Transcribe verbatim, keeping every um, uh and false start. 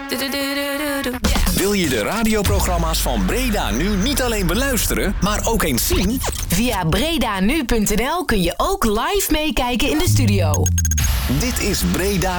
Wil je de radioprogramma's van Breda Nu niet alleen beluisteren, maar ook eens zien? Via bredanu punt n l kun je ook live meekijken in de studio. Dit is Breda